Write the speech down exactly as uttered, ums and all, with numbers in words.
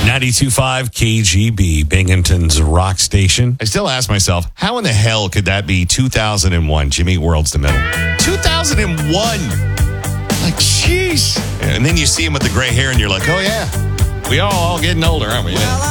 ninety-two point five K G B, Binghamton's rock station. I still ask myself, how in the hell could that be two thousand one? Jimmy World's the middle. two thousand one! Like, jeez. And then you see him with the gray hair and you're like, oh yeah, we all, all getting older, aren't we? Yeah.